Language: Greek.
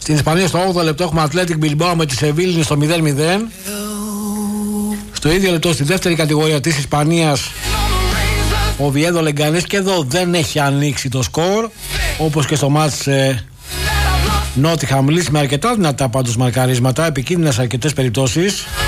Στην Ισπανία στο 8ο λεπτό έχουμε Athletic Bilbao με τη Σεβίλη στο 0-0. Στο ίδιο λεπτό στη δεύτερη κατηγορία της Ισπανίας ο Βιέδο Λεγκανές, και εδώ δεν έχει ανοίξει το σκορ, όπως και στο μάτς Νότιχαμ Λις, με αρκετά δυνατά πάντως μαρκαρίσματα, επικίνδυνα σε αρκετές περιπτώσεις.